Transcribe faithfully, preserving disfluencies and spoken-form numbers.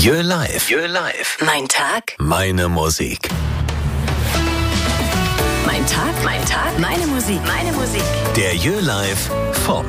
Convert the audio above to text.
Jö Live. Jö Live. Mein Tag, Meine Musik. mein Tag, mein Tag, meine Musik, meine Musik. Der Jö Live Form